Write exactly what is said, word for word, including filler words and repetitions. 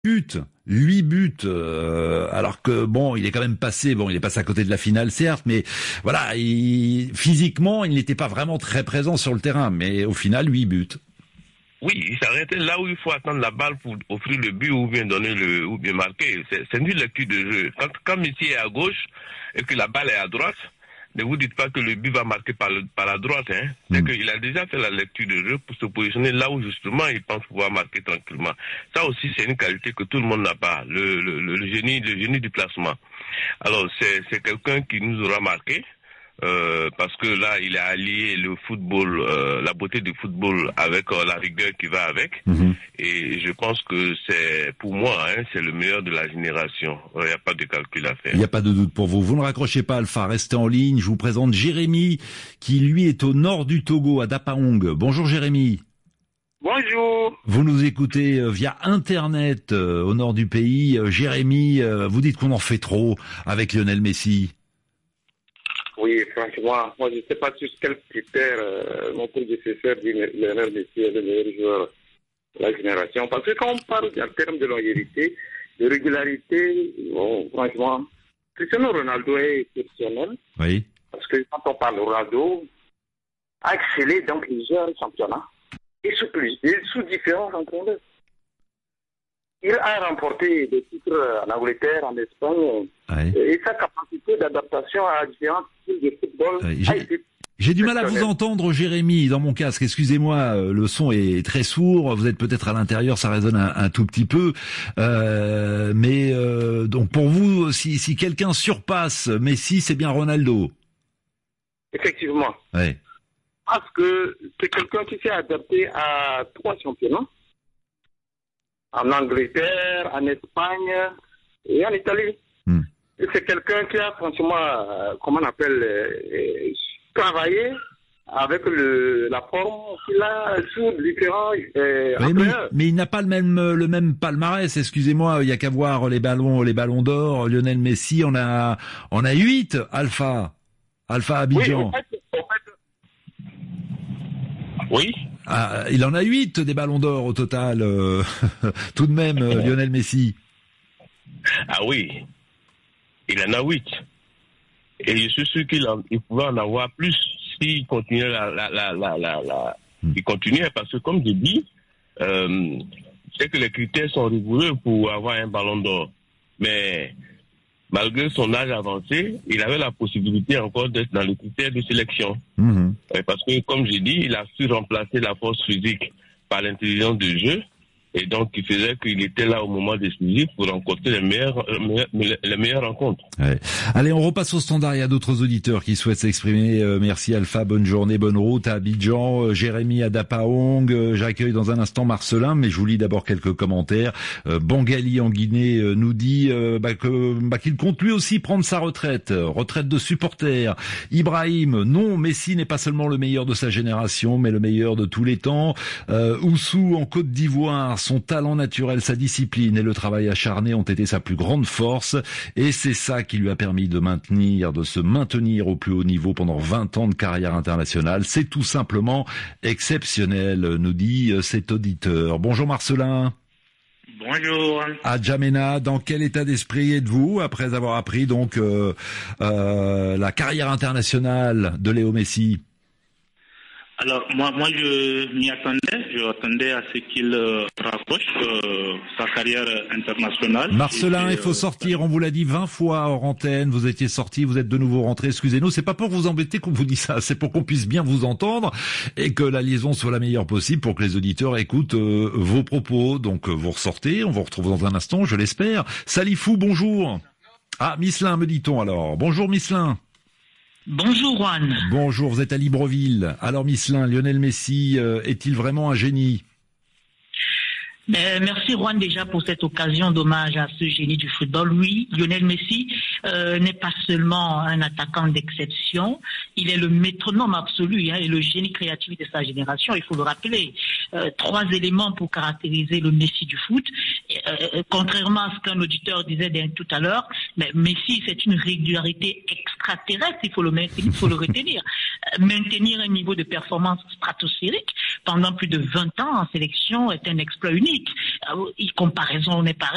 buts, huit buts, euh, alors que bon, il est quand même passé, bon, il est passé à côté de la finale, certes, mais voilà, il, physiquement, il n'était pas vraiment très présent sur le terrain, mais au final, huit buts. Oui, il s'arrêtait là où il faut attendre la balle pour offrir le but ou bien donner le, ou bien marquer. C'est, c'est une lecture de jeu. Quand, quand Messi est à gauche et que la balle est à droite, ne vous dites pas que le but va marquer par, le, par la droite, hein. C'est mmh. qu'il a déjà fait la lecture de jeu pour se positionner là où justement il pense pouvoir marquer tranquillement. Ça aussi, c'est une qualité que tout le monde n'a pas, le, le, le génie, le génie du placement. Alors, c'est, c'est quelqu'un qui nous aura marqué. Euh, parce que là, il a allié le football, euh, la beauté du football avec euh, la rigueur qui va avec. Mmh. Et je pense que c'est, pour moi, hein, c'est le meilleur de la génération. Il n'y a pas de calcul à faire. Il n'y a pas de doute pour vous. Vous ne raccrochez pas, Alpha. Restez en ligne. Je vous présente Jérémy, qui lui est au nord du Togo, à Dapaong. Bonjour Jérémy. Bonjour. Vous nous écoutez via Internet euh, au nord du pays. Euh, Jérémy, euh, vous dites qu'on en fait trop avec Lionel Messi. Oui, franchement, moi je ne sais pas sur quels critères euh, mon prédécesseur dit Lionel Messi est le meilleur joueur de la génération. Parce que quand on parle en termes de longévité, de régularité, bon, franchement, Cristiano Ronaldo est exceptionnel. Oui. Parce que quand on parle de Ronaldo, a excellé dans plusieurs championnats et sous, plus, et sous différents entraîneurs. Il a remporté des titres en Angleterre, en Espagne, oui. Et sa capacité d'adaptation à différents styles de football oui, a été... J'ai du mal à vous entendre, Jérémy, dans mon casque. Excusez-moi, le son est très sourd. Vous êtes peut-être à l'intérieur, ça résonne un, un tout petit peu. Euh, mais euh, donc pour vous, si, si quelqu'un surpasse Messi, c'est bien Ronaldo. Effectivement. Oui. Parce que c'est quelqu'un qui s'est adapté à trois championnats. En Angleterre, en Espagne et en Italie. Hmm. Et c'est quelqu'un qui a franchement, euh, comment on appelle, euh, travaillé avec le, la forme qu'il a sous différents euh, oui, mais, mais il n'a pas le même le même palmarès. Excusez-moi, il y a qu'à voir les ballons les ballons d'or. Lionel Messi, on a on a huit. Alpha, Alpha Abidjan. Oui, en fait, en fait... oui. Ah, il en a huit des ballons d'or au total, euh, tout de même, euh, Lionel Messi. Ah oui, il en a huit. Et je suis sûr qu'il en, il pouvait en avoir plus s'il continuait la, la, la, la, la, la hmm. il continuait parce que comme je dis, euh, c'est que les critères sont rigoureux pour avoir un ballon d'or. Mais malgré son âge avancé, il avait la possibilité encore d'être dans le critère de sélection. Mmh. Parce que, comme j'ai dit, il a su remplacer la force physique par l'intelligence de jeu. Et donc, il faisait qu'il était là au moment décisif pour rencontrer les meilleures, les meilleures rencontres. Ouais. Allez, on repasse au standard. Il y a d'autres auditeurs qui souhaitent s'exprimer. Euh, merci Alpha, bonne journée, bonne route à Abidjan. Euh, Jérémy à Dapaong. Euh, j'accueille dans un instant Marcelin, mais je vous lis d'abord quelques commentaires. Euh, Bangali en Guinée euh, nous dit euh, bah, que, bah, qu'il compte lui aussi prendre sa retraite. Euh, retraite de supporter. Ibrahim, non, Messi n'est pas seulement le meilleur de sa génération, mais le meilleur de tous les temps. Euh, Oussou en Côte d'Ivoire. Son talent naturel, sa discipline et le travail acharné ont été sa plus grande force et c'est ça qui lui a permis de maintenir, de se maintenir au plus haut niveau pendant vingt ans de carrière internationale. C'est tout simplement exceptionnel, nous dit cet auditeur. Bonjour Marcelin. Bonjour. À Djamena, dans quel état d'esprit êtes-vous après avoir appris donc euh, euh, la carrière internationale de Léo Messi? Alors, moi, moi, je m'y attendais. Je attendais à ce qu'il euh, rapproche euh, sa carrière internationale. Marcelin, et, il faut euh, sortir. On vous l'a dit vingt fois hors antenne. Vous étiez sorti, vous êtes de nouveau rentré. Excusez-nous, c'est pas pour vous embêter qu'on vous dit ça. C'est pour qu'on puisse bien vous entendre et que la liaison soit la meilleure possible pour que les auditeurs écoutent euh, vos propos. Donc, euh, vous ressortez. On vous retrouve dans un instant, je l'espère. Salifou, bonjour. Ah, Misselin, me dit-on alors. Bonjour, Misselin. Bonjour Juan. Bonjour, vous êtes à Libreville. Alors Misselin, Lionel Messi euh, est-il vraiment un génie? Euh, merci Juan déjà pour cette occasion d'hommage à ce génie du football. Oui, Lionel Messi euh, n'est pas seulement un attaquant d'exception, il est le métronome absolu hein, et le génie créatif de sa génération, il faut le rappeler. Euh, trois éléments pour caractériser le Messi du foot. Euh, contrairement à ce qu'un auditeur disait tout à l'heure, mais Messi c'est une régularité extraterrestre, il faut le maintenir, il faut le retenir. Euh, maintenir un niveau de performance stratosphérique pendant plus de vingt ans en sélection est un exploit unique. Euh, comparaison n'est pas